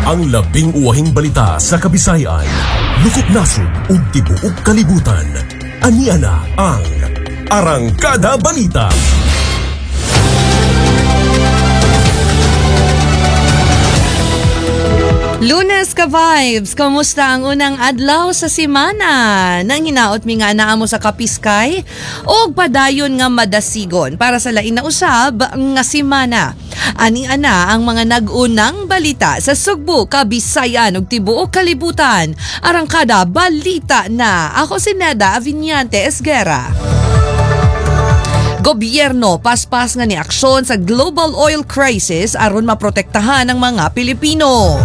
Ang labing uwahing balita sa Kabisayan, lukop nasod ug tibuok kalibutan. Ania na ang Arangkada Balita. Lunes ka vibes, kumusta ang unang adlaw sa semana? Nang hinaot mi nga naa mo sa kapiskay o padayon nga madasigon para sa lain na usab nga semana. Ani ana ang mga nag-unang balita sa Sugbo, Kabisayan ug tibuok kalibutan. Arangkada Balita na. Ako si Neda Aviñante Esguera. Gobyerno paspas nga ni aksyon sa global oil crisis aron maprotektahan ang mga Pilipino.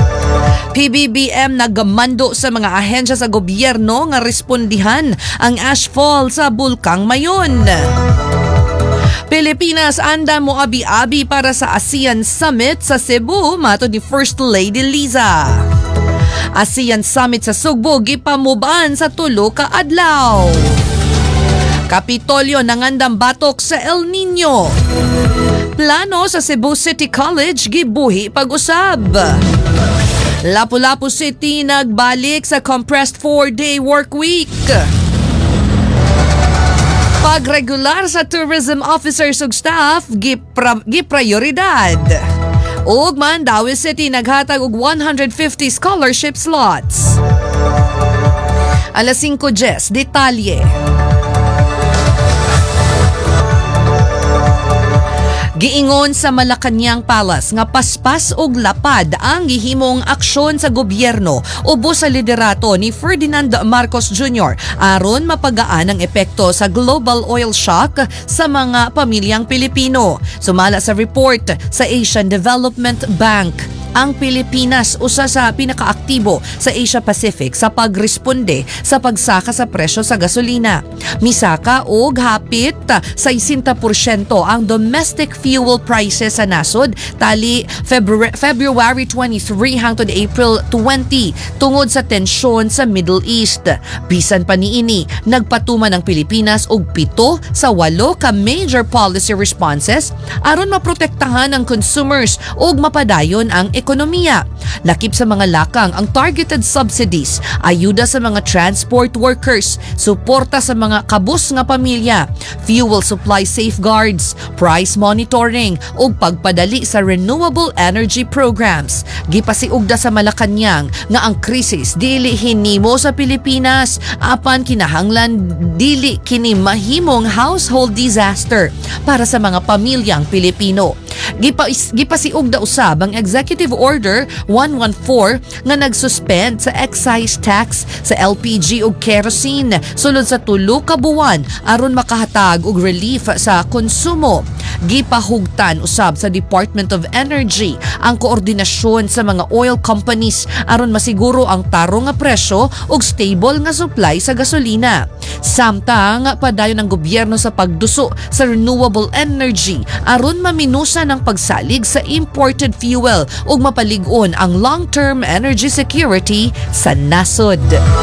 PBBM naggamando sa mga ahensya sa gobyerno nga respondihan ang ashfall sa Bulkang Mayon. Pilipinas anda mo abi-abi para sa ASEAN Summit sa Cebu matod ni First Lady Liza. ASEAN Summit sa Sugbo gipamuban sa tulo ka adlaw. Kapitolyo nangandam batok sa El Nino. Plano sa Cebu City College gibuhi pag-usab. Lapu-Lapu City nagbalik sa compressed 4-day work week. Pagregular sa tourism officers ug staff giprioridad. Ug Mandaue City naghatag og 150 scholarship slots. Alas 5:10 detalye. Giingon sa Malacañang Palace nga paspas og lapad ang gihimong aksyon sa gobyerno ubos sa liderato ni Ferdinand Marcos Jr. aron mapagaan ang epekto sa global oil shock sa mga pamilyang Pilipino. Sumala sa report sa Asian Development Bank, ang Pilipinas usa sa pinakaaktibo sa Asia Pacific sa pagresponde sa pagsaka sa presyo sa gasolina. Misaka og hapit sa 60% ang domestic fuel prices sa nasod tali February 23 hangtod April 20 tungod sa tensyon sa Middle East. Bisan pa niini, nagpatuman ang Pilipinas og 7 sa 8 ka major policy responses aron maprotektahan ang consumers ug mapadayon ang ekonomiya. Lakip sa mga lakang ang targeted subsidies, ayuda sa mga transport workers, suporta sa mga kabus nga pamilya, fuel supply safeguards, price monitoring ug pagpadali sa renewable energy programs. Gipasiugda sa Malacañang nga ang krisis dili hinimo sa Pilipinas apan kinahanglan dili kini mahimong household disaster para sa mga pamilyang Pilipino. Gipasiugda usab ang Executive Order 114 nga nagsuspend sa excise tax sa LPG ug kerosene sulod sa 3 ka buwan aron makahatag og relief sa konsumo. Gipahugtan usab sa Department of Energy ang koordinasyon sa mga oil companies aron masiguro ang tarong nga presyo ug stable nga supply sa gasolina. Samtang padayon ang gobyerno sa pagduso sa renewable energy aron maminusan ang pagsalig sa imported fuel ug mapalig-on ang long-term energy security sa nasod.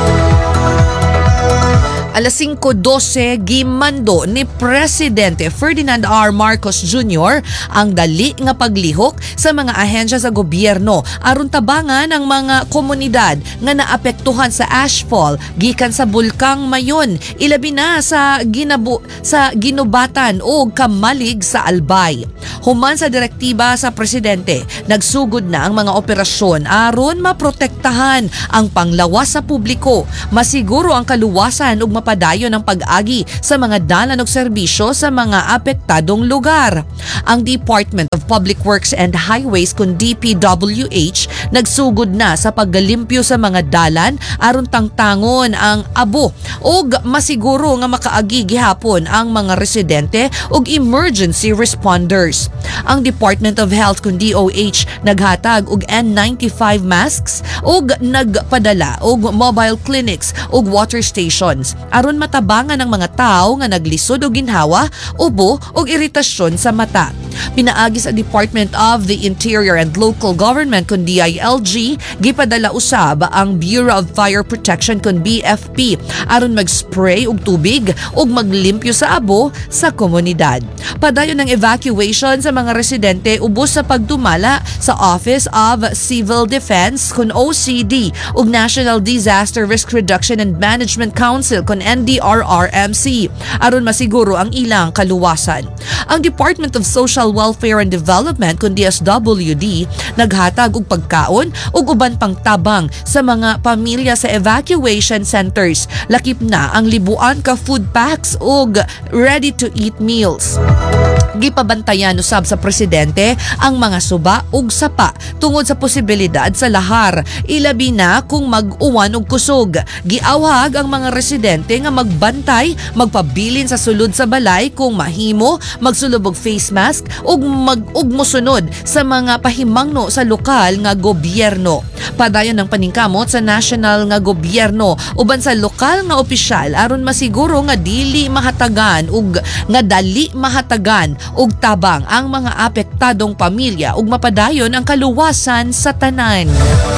Alas 5:12 gimando ni Presidente Ferdinand R. Marcos Jr. ang dali nga paglihok sa mga ahensya sa gobyerno aron tabangan ang mga komunidad nga naapektuhan sa ashfall gikan sa Bulkang Mayon, ilabi na sa ginubatan o kamalig sa Albay. Human sa direktiba sa Presidente, nagsugod na ang mga operasyon aron maprotektahan ang panglawas sa publiko, masiguro ang kaluwasan ug mapadayon ang pag-agi sa mga dalan ug serbisyo sa mga apektadong lugar. Ang Department of Public Works and Highways kun DPWH nagsugod na sa paggalimpyo sa mga dalan aron tangtangon ang abo ug masiguro nga makaagi gihapon ang mga residente ug emergency responders. Ang Department of Health kun DOH naghatag og N95 masks ug nagpadala og mobile clinics ug water stations aron matabangan ang mga tao nga naglisod og ginhawa, ubo ug iritasyon sa mata. Pinaagi sa Department of the Interior and Local Government kun DILG, gipadala usab ang Bureau of Fire Protection kun BFP aron mag-spray og tubig ug maglimpyo sa abo sa komunidad. Padayon ng evacuation sa mga residente ubos sa pagdumala sa Office of Civil Defense kun OCD ug National Disaster Risk Reduction and Management Council kun NDRRMC aron masiguro ang ilang kaluwasan. Ang Department of Social Welfare and Development kun DSWD naghatag og pagkaon ug uban pang tabang sa mga pamilya sa evacuation centers. Lakip na ang libuan ka food packs ug ready-to-eat meals. Gipabantayan usab sa presidente ang mga suba ug sapa tungod sa posibilidad sa lahar, ilabi na kung mag-uwan og kusog. Giawhag ang mga residente nga magbantay, magpabilin sa sulod sa balay kung mahimo, magsulob og face mask ug mosunod sa mga pahimangno sa lokal nga gobyerno. Padayon ng paningkamot sa national nga gobyerno uban sa lokal nga opisyal aron masiguro nga dili mahatagan ug nga dali mahatagan ug tabang ang mga apektadong pamilya ug mapadayon ang kaluwasan sa tanan.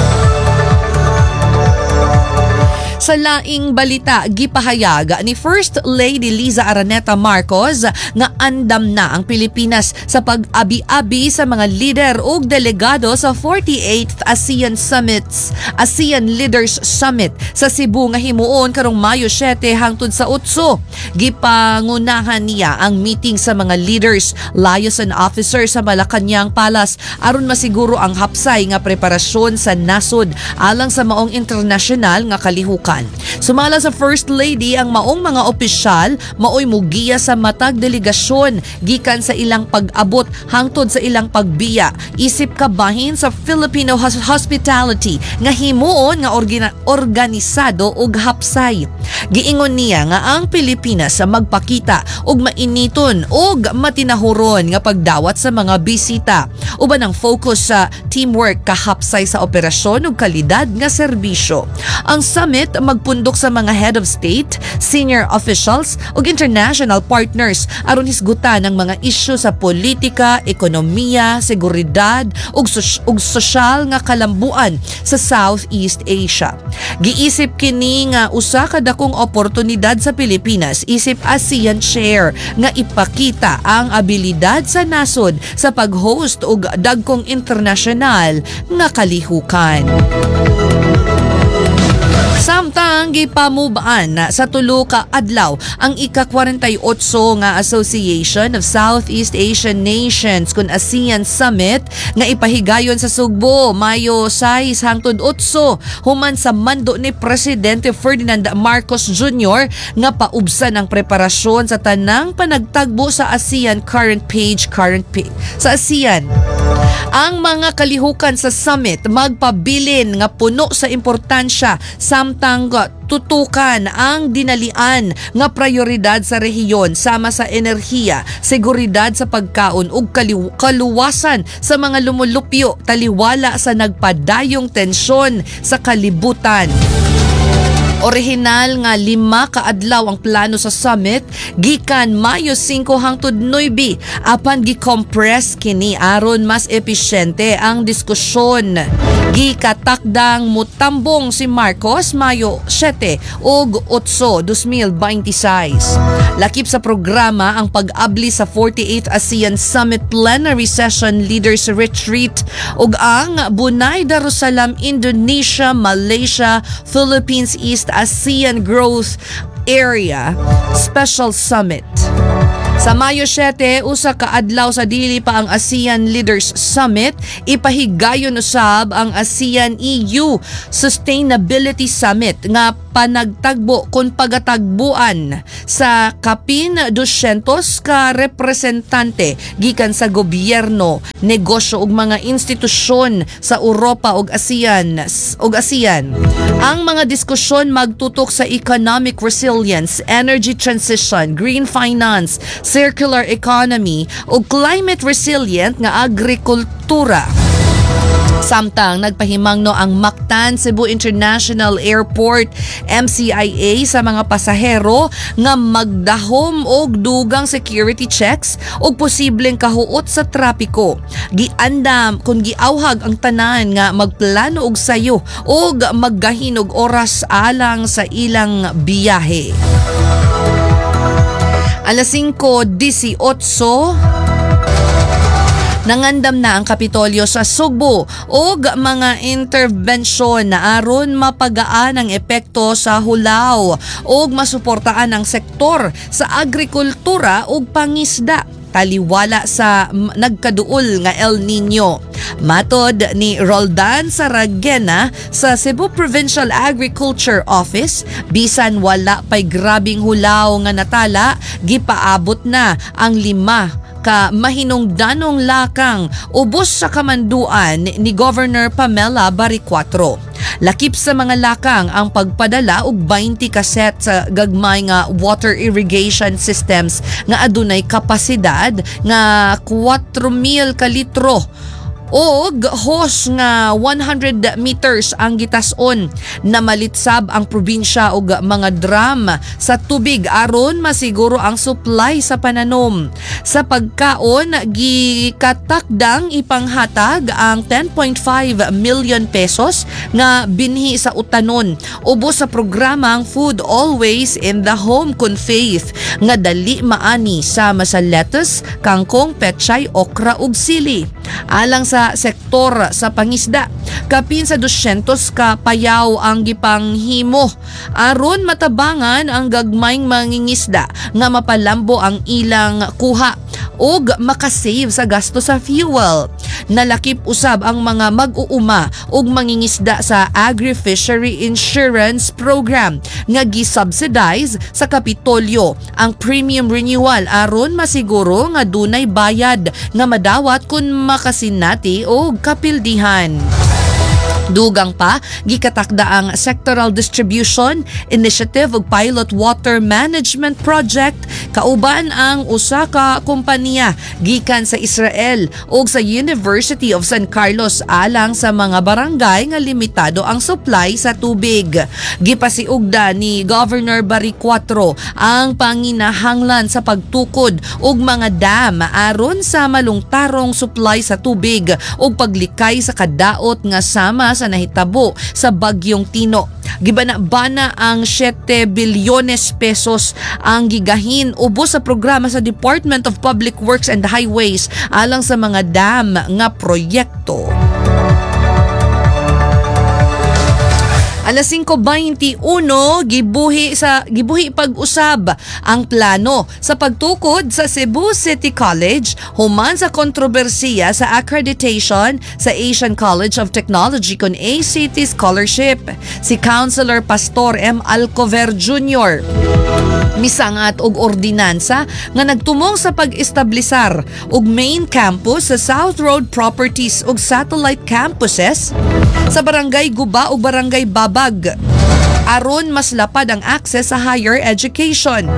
Sa laing balita, gipahayag ni First Lady Liza Araneta Marcos nga andam na ang Pilipinas sa pag-abi-abi sa mga lider ug delegado sa 48th ASEAN Leaders Summit sa Cebu nga himuon karong Mayo 7 hangtod sa 8. Gipangunahan niya ang meeting sa mga leaders, liaison officers sa Malacañang Palace aron masiguro ang hapsay nga preparasyon sa nasod alang sa maong internasyonal nga kalihukan. Sumala sa First Lady ang maong mga opisyal maoy mugiya sa matag delegasyon gikan sa ilang pag-abot hangtod sa ilang pagbiya isip kabahin sa Filipino hospitality nga himuon nga organisado ug hapsay. Giingon niya nga ang Pilipinas sa magpakita og mainiton ug matinahuron nga pagdawat sa mga bisita uban ang focus sa teamwork kahapsay sa operasyon ug kalidad nga serbisyo. Ang summit magpundok sa mga head of state, senior officials ug international partners aron hisgutan ang mga isyu sa politika, ekonomiya, seguridad ug sosyal nga kalambuan sa Southeast Asia. Giisip kini nga usa ka dakong oportunidad sa Pilipinas isip ASEAN Chair nga ipakita ang abilidad sa nasod sa pag-host og dagkong internasyonal nga kalihukan. Samtang gipamubaan sa tulo ka adlaw ang ika-48 nga Association of Southeast Asian Nations kun ASEAN Summit nga ipahigayon sa Sugbo Mayo 6 hangtod 8 human sa mando ni Presidente Ferdinand Marcos Jr. nga paubsan ang preparasyon sa tanang panagtagbo sa ASEAN current page sa ASEAN. Ang mga kalihukan sa summit magpabilin nga puno sa importansya samtang tutukan ang dinalian nga prioridad sa rehiyon sama sa enerhiya, seguridad sa pagkaon ug kaluwasan sa mga lumulupyo taliwala sa nagpadayong tensyon sa kalibutan. Orihinal nga 5 ka adlaw ang plano sa summit gikan Mayo 5 hangtod 9 apan gi-compress kini aron mas epesyente ang diskusyon. Gikatakdang mutambong si Marcos Mayo 7 ug 8, 2026. Lakip sa programa ang pag-abli sa 48th ASEAN Summit Plenary Session Leaders Retreat ug ang Bunay Darussalam Indonesia, Malaysia, Philippines East ASEAN Growth Area Special Summit. Sa Mayo 7, usa ka adlaw sa dili pa ang ASEAN Leaders Summit, ipahigayon usab ang ASEAN EU Sustainability Summit nga panagtagbo kon pagatagbuan sa kapin 200 ka representante gikan sa gobyerno, negosyo ug mga institusyon sa Europa ug ASEAN. Ang mga diskusyon magtutok sa economic resilience, energy transition, green finance, circular economy ug climate resilient nga agrikultura. Samtang nagpahimangno ang Mactan Cebu International Airport MCIA sa mga pasahero nga magdahom og dugang security checks og posibleng kahuot sa trapiko. Giandam kung giawhag ang tanan nga magplano og sayo og maggahinog oras alang sa ilang biyahe. Alas 5:18 nangandam na ang Kapitolyo sa Sugbo og mga interbensyon na aron mapagaan ang epekto sa hulaw og masuportaan ang sektor sa agrikultura ug pangisda taliwala sa nagkaduol nga El Nino. Matod ni Roldan Saragena sa Cebu Provincial Agriculture Office, bisan wala pay grabing hulaw nga natala, gipaabot na ang 5 ka mahinungdanong lakang ubos sa kamanduan ni Governor Pamela Baricuatro. Lakip sa mga lakang ang pagpadala og 20 ka set sa gagmay nga water irrigation systems nga adunay kapasidad nga 4,000 ka litro og hose nga 100 meters ang gitason. Namalitsab ang probinsya og mga drum sa tubig aron masiguro ang supply sa pananom. Sa pagkaon, gikatakdang ipanghatag ang 10.5 million pesos nga binhi sa utanon ubos sa programang Food Always in the Home kun Faith nga dali maani sama sa lettuce, kangkong, pechay, okra ug sili. Alang sa sektor sa pangisda, kapin sa 200 ka payaw ang gipanghimo aron matabangan ang gagmayng mangingisda nga mapalambo ang ilang kuha ug makasave sa gasto sa fuel. Nalakip usab ang mga mag-uuma ug mangingisda sa Agri-Fishery Insurance Program nga gi-subsidize sa Kapitolyo ang premium renewal aron masiguro nga dunay bayad nga madawat kun makasinati o kapildihan. Dugang pa, gikatakda ang Sectoral Distribution Initiative ug Pilot Water Management Project kauban ang usa ka kompanya gikan sa Israel ug sa University of San Carlos alang sa mga barangay nga limitado ang supply sa tubig. Gipasiugda ni Governor Baricuatro ang panginahanglan sa pagtukod og mga dam aron sa malungtarong supply sa tubig ug paglikay sa kadaot nga sama sa nahitabo sa Bagyong Tino. Gibana-bana ang 7 bilyones pesos ang gigahin ubos sa programa sa Department of Public Works and Highways alang sa mga dam nga proyekto. Alas 5:21 gibuhi pag-usab ang plano sa pagtukod sa Cebu City College human sa kontrobersiya sa accreditation sa Asian College of Technology kun ACT Scholarship. Si Councilor Pastor M. Alcover Jr. misangat og ordinansa nga nagtumong sa pag-establisar og main campus sa South Road Properties ug satellite campuses sa Barangay Guba ug Barangay Babag aron mas lapad ang access sa higher education.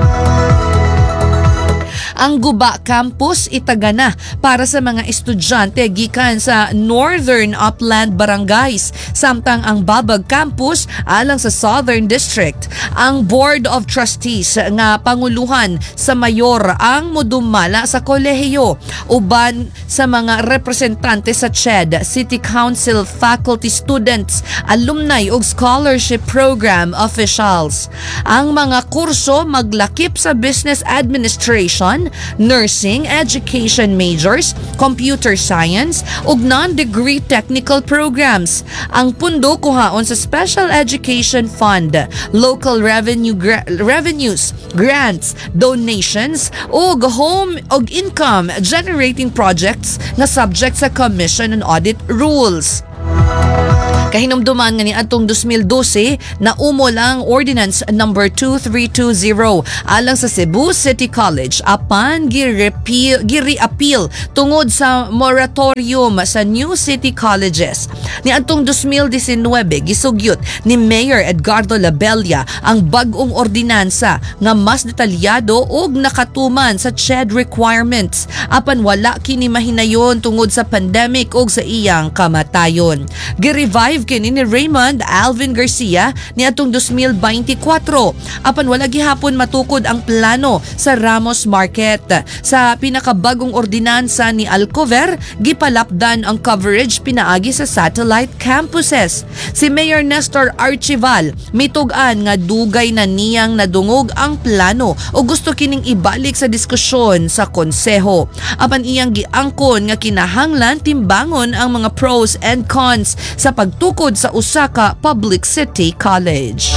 Ang Guba Campus itagana para sa mga estudyante gikan sa Northern Upland Barangays, samtang ang Babag Campus alang sa Southern District. Ang Board of Trustees nga panguluhan sa mayor ang modumala sa kolehiyo uban sa mga representante sa CHED, City Council, faculty, students, alumni ug scholarship program officials. Ang mga kurso maglakip sa business administration, nursing, education majors, computer science ug non-degree technical programs. Ang pundo kuhaon sa Special Education Fund, local revenues, grants, donations ug home ug income generating projects na subject sa Commission on Audit rules. Kahinumduman nga ni atong 2012 na umol ang Ordinance number 2320 alang sa Cebu City College apan giri-appeal tungod sa moratorium sa new city colleges. Ni atong 2019 gisugyot ni Mayor Edgardo Labella ang bag-ong ordinansa nga mas detalyado ug nakatuman sa CHED requirements apan wala kini mahinayon tungod sa pandemic ug sa iyang kamatayon. Gi-revive kini ni Raymond Alvin Garcia ni atong 2024 apan wala gihapon matukod ang plano sa Ramos Market. Sa pinakabagong ordinansa ni Alcover, gipalapdan ang coverage pinaagi sa satellite campuses. Si Mayor Nestor Archival mitugan nga dugay na niyang nadungog ang plano o gusto kining ibalik sa diskusyon sa konseho. Apan iyang giangkon nga kinahanglan timbangon ang mga pros and cons sa pagtukod sa Osaka Public City College.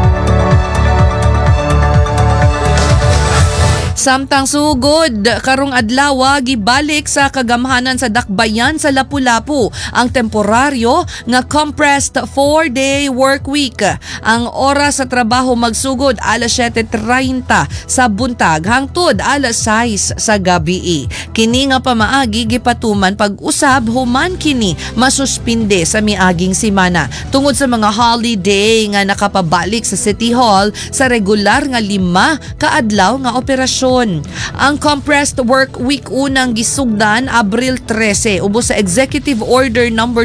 Samtang sugod karong adlaw gibalik sa kagamhanan sa dakbayan sa Lapu-Lapu ang temporaryo nga compressed 4-day work week. Ang oras sa trabaho magsugod alas 7:30 sa buntag hangtod alas 6 sa gabi. Kini nga pamaagi gipatuman pag-usab human kini masuspinde sa miaging semana tungod sa mga holiday nga nakapabalik sa City Hall sa regular nga 5 ka adlaw nga operasyon. Ang compressed work week unang gisugdan Abril 13 ubos sa Executive Order number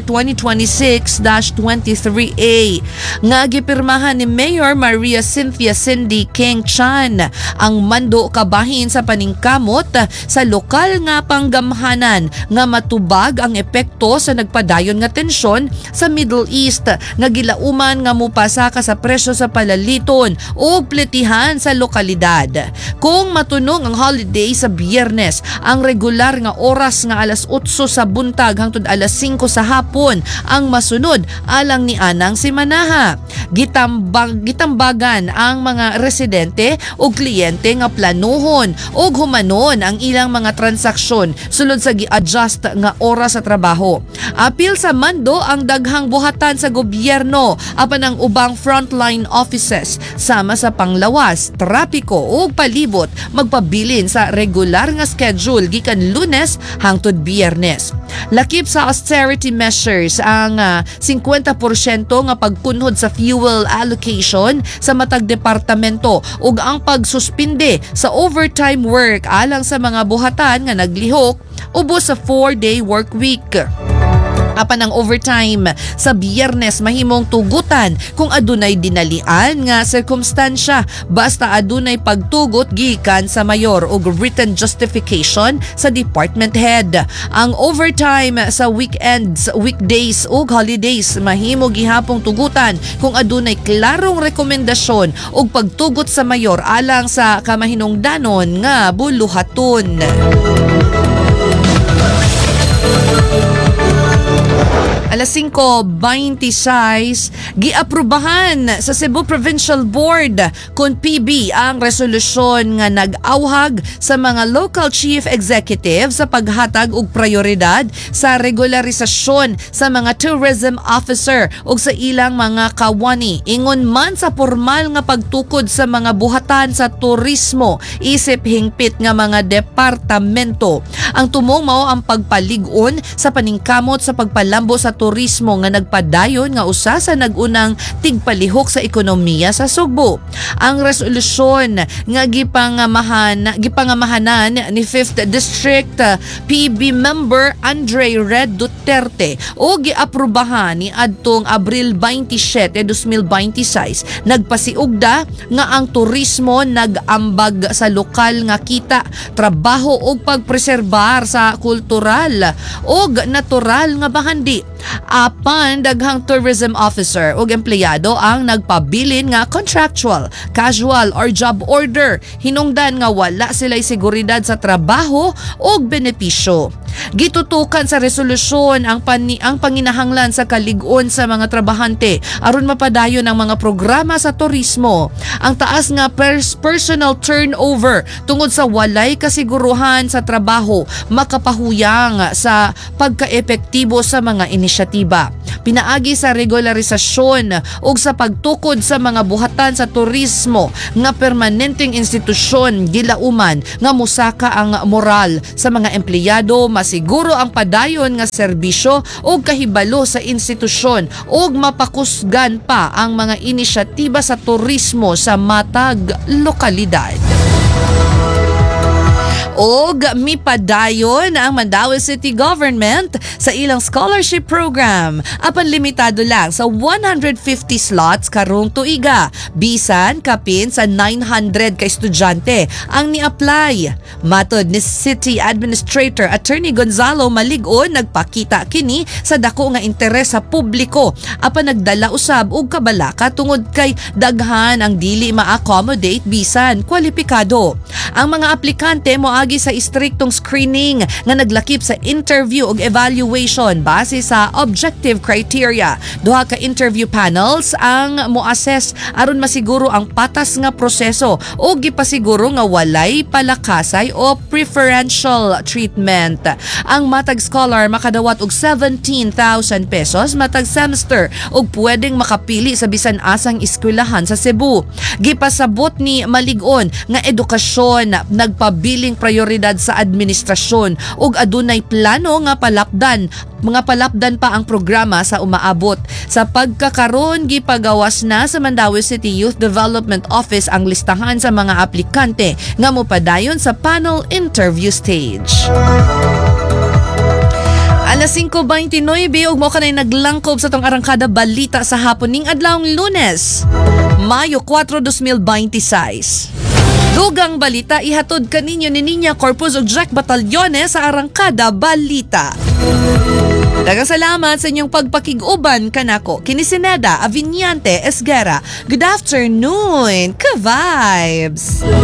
2026-23A nga gipirmahan ni Mayor Maria Cynthia Cindy King Chan. Ang mando kabahin sa paningkamot sa lokal nga panggamhanan nga matubag ang epekto sa nagpadayon nga tensyon sa Middle East nga gilauman nga mupasa ka sa presyo sa palaliton o pletihan sa lokalidad. Kung matunong ang holiday sa Biyernes, ang regular nga oras nga alas 8 sa buntag hangtod alas 5 sa hapon ang masunod alang ni anang semanaha. Gitambagan ang mga residente o kliyente nga planuhon o humanon ang ilang mga transaksyon sulod sa gi-adjust nga oras sa trabaho. Apil sa mando ang daghang buhatan sa gobyerno apan ang ubang frontline offices sama sa panglawas, trapiko o palibot magpabilin sa regular nga schedule gikan Lunes hangtod Biyernes. Lakip sa austerity measures ang 50% nga pagkunhod sa fuel allocation sa matag departamento ug ang pagsuspinde sa overtime work alang sa mga buhatan nga naglihok ubos sa 4-day work week. Apan ang overtime sa Biyernes mahimong tugutan kung adunay dinalian nga sirkumstansya basta adunay pagtugot gikan sa mayor ug written justification sa department head. Ang overtime sa weekends, weekdays ug holidays mahimo gihapong tugutan kung adunay klarong rekomendasyon ug pagtugot sa mayor alang sa kamahinungdanon nga buluhaton. Alas 5:26, giaprubahan sa Cebu Provincial Board kung PB ang resolusyon nga nag-awhag sa mga local chief executive sa paghatag og prioridad sa regularisasyon sa mga tourism officer ug sa ilang mga kawani. Ingon man sa formal nga pagtukod sa mga buhatan sa turismo isip hingpit nga mga departamento. Ang tumong mao ang pagpalig-on sa paningkamot sa pagpalambo sa turismo nga nagpadayon nga usa sa nagunang tigpalihok sa ekonomiya sa Sugbo. Ang resolusyon nga gipangamahanan ni 5th District PB member Andre Red Duterte o giaprubahan ni adtong Abril 27, 2026 nagpasiugda nga ang turismo nag-ambag sa lokal nga kita, trabaho ug pagpreserbar sa kultural ug natural nga bahandi. Apan daghang tourism officer ug empleyado ang nagpabilin nga contractual, casual or job order hinungdan nga wala sila'y seguridad sa trabaho ug benepisyo. Gitutukan sa resolusyon ang panginahanglan sa kalig-on sa mga trabahante aron mapadayon ang mga programa sa turismo. Ang taas nga personal turnover tungod sa walay kasiguruhan sa trabaho makapahuyang sa pagkaepektibo sa mga inisyatiba. inisyatiba. Pinaagi sa regularisasyon ug sa pagtukod sa mga buhatan sa turismo nga permanenteng institusyon gilauman nga musaka ang moral sa mga empleyado, masiguro ang padayon nga serbisyo ug kahibalo sa institusyon ug mapakusgan pa ang mga inisyatiba sa turismo sa matag lokalidad. Og mipadayon ang Mandaue City Government sa ilang scholarship program. Apan limitado lang sa 150 slots karong tuiga. Bisan kapin sa 900 ka estudyante ang ni-apply. Matod ni City Administrator Attorney Gonzalo Maligon, nagpakita kini sa dako nga interes sa publiko. Apan nagdala usab og kabalaka tungod kay daghan ang dili ma-accommodate bisan kwalipikado. Ang mga aplikante moagi sa istriktong screening nga naglakip sa interview ug evaluation base sa objective criteria. Duha ka interview panels ang mo-assess aron masiguro ang patas nga proseso ug gipasiguro nga walay palakasay o preferential treatment. Ang matag scholar makadawat og 17,000 pesos matag semester ug pwedeng makapili sa bisan asang eskwelahan sa Cebu. Gipasabot ni Maligon nga edukasyon nagpabiling prioridad sa administrasyon ug adunay plano nga palapdan pa ang programa sa umaabot. Sa pagkakaron gipagawas na sa Mandaue City Youth Development Office ang listahan sa mga aplikante nga mopadayon sa panel interview stage. Alas 5:29 ug mo kanay naglangkob sa tong arangkada balita sa hapon ning adlawng Lunes, Mayo 4, 2026. Dugang balita ihatod kaninyo ni Niña Corpus ug Jack Batalyones sa arangkada balita. Daghang salamat sa inyong pagpakig-uban kanako. Kini si Neda Aviniante Esguera. Good afternoon, ka-vibes!